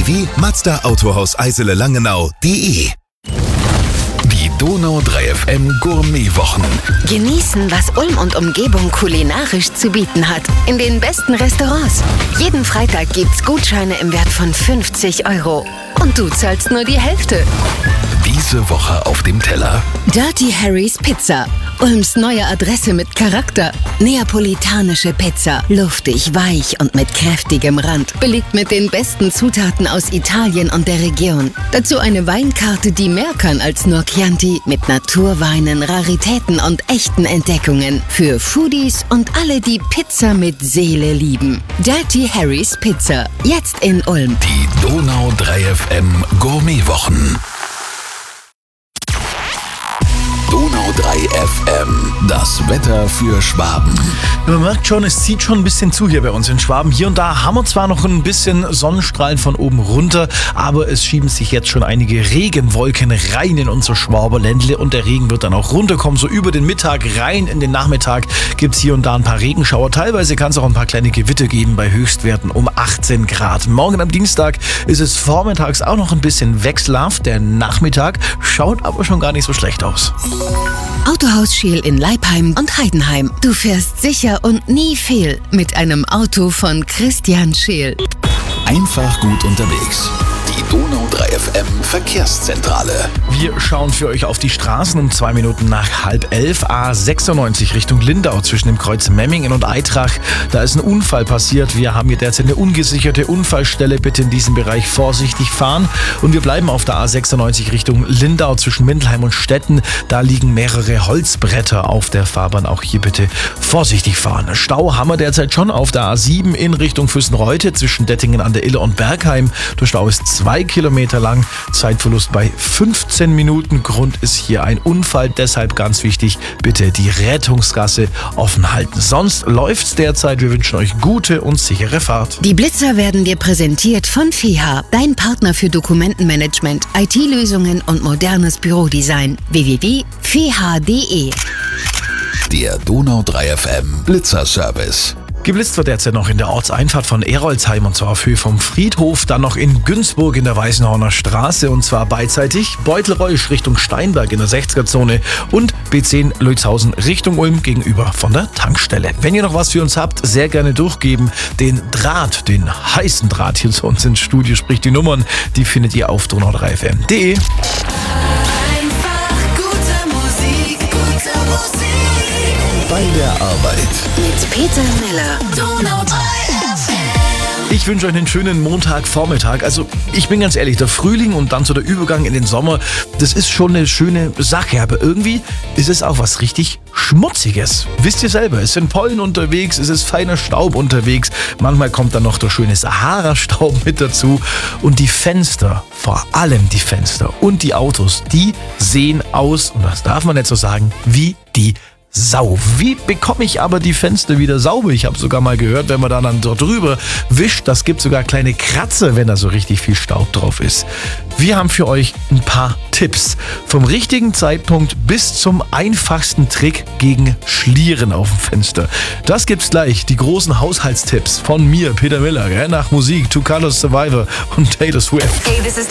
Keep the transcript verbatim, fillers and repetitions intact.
w w punkt mazda autohaus eisele langenau punkt de. Die Donau drei F M Gourmetwochen. Genießen, was Ulm und Umgebung kulinarisch zu bieten hat. In den besten Restaurants. Jeden Freitag gibt's Gutscheine im Wert von fünfzig Euro. Und du zahlst nur die Hälfte. Diese Woche auf dem Teller Dirty Harry's Pizza. Ulms neue Adresse mit Charakter. Neapolitanische Pizza. Luftig, weich und mit kräftigem Rand. Belegt mit den besten Zutaten aus Italien und der Region. Dazu eine Weinkarte, die mehr kann als nur Chianti. Mit Naturweinen, Raritäten und echten Entdeckungen. Für Foodies und alle, die Pizza mit Seele lieben. Dirty Harry's Pizza. Jetzt in Ulm. die Donau drei F M Gourmetwochen. Donau drei F M, das Wetter für Schwaben. Man merkt schon, es zieht schon ein bisschen zu hier bei uns in Schwaben. Hier und da haben wir zwar noch ein bisschen Sonnenstrahlen von oben runter, aber es schieben sich jetzt schon einige Regenwolken rein in unser Schwaberländle und der Regen wird dann auch runterkommen. So über den Mittag rein in den Nachmittag gibt es hier und da ein paar Regenschauer. Teilweise kann es auch ein paar kleine Gewitter geben bei Höchstwerten um achtzehn Grad. Morgen am Dienstag ist es vormittags auch noch ein bisschen wechselhaft. Der Nachmittag schaut aber schon gar nicht so schlecht aus. Autohaus Scheel in Leipheim und Heidenheim. Du fährst sicher und nie fehl mit einem Auto von Christian Scheel. Einfach gut unterwegs. Die Donau drei F M Verkehrszentrale. Wir schauen für euch auf die Straßen um zwei Minuten nach halb elf. A sechsundneunzig Richtung Lindau zwischen dem Kreuz Memmingen und Eitrach. Da ist ein Unfall passiert. Wir haben hier derzeit eine ungesicherte Unfallstelle. Bitte in diesem Bereich vorsichtig fahren. Und wir bleiben auf der A sechsundneunzig Richtung Lindau zwischen Mindelheim und Stetten. Da liegen mehrere Holzbretter auf der Fahrbahn. Auch hier bitte vorsichtig fahren. Stau haben wir derzeit schon auf der A sieben in Richtung Füssenreute zwischen Dettingen an der Ille und Bergheim. Der Stau ist zwei Kilometer lang, Zeitverlust bei fünfzehn Minuten. Grund ist hier ein Unfall, deshalb ganz wichtig, bitte die Rettungsgasse offen halten. Sonst läuft's derzeit. Wir wünschen euch gute und sichere Fahrt. Die Blitzer werden dir präsentiert von F E H A, dein Partner für Dokumentenmanagement, I T-Lösungen und modernes Bürodesign. w w w punkt f e h a punkt d e. Der Donau drei F M Blitzerservice. Geblitzt wird derzeit noch in der Ortseinfahrt von Erolsheim und zwar auf Höhe vom Friedhof, dann noch in Günzburg in der Weißenhorner Straße und zwar beidseitig Beutelreusch Richtung Steinberg in der sechziger-Zone und B zehn Leutzhausen Richtung Ulm gegenüber von der Tankstelle. Wenn ihr noch was für uns habt, sehr gerne durchgeben. Den Draht, den heißen Draht hier zu uns ins Studio, sprich die Nummern, die findet ihr auf donau drei f m punkt d e. Bei der Arbeit. Mit Peter Miller. Donau drei F M. Ich wünsche euch einen schönen Montagvormittag. Also ich bin ganz ehrlich, der Frühling und dann so der Übergang in den Sommer, das ist schon eine schöne Sache. Aber irgendwie ist es auch was richtig Schmutziges. Wisst ihr selber, es sind Pollen unterwegs, es ist feiner Staub unterwegs. Manchmal kommt dann noch der schöne Sahara-Staub mit dazu. Und die Fenster, vor allem die Fenster und die Autos, die sehen aus, und das darf man nicht so sagen, wie die Sau. Wie bekomme ich aber die Fenster wieder sauber? Ich habe sogar mal gehört, wenn man da dann dort drüber wischt, das gibt sogar kleine Kratzer, wenn da so richtig viel Staub drauf ist. Wir haben für euch ein paar Tipps. Vom richtigen Zeitpunkt bis zum einfachsten Trick gegen Schlieren auf dem Fenster. Das gibt's gleich. Die großen Haushaltstipps von mir, Peter Miller, nach Musik, Two Colors Survivor und Taylor Swift. Hey, this is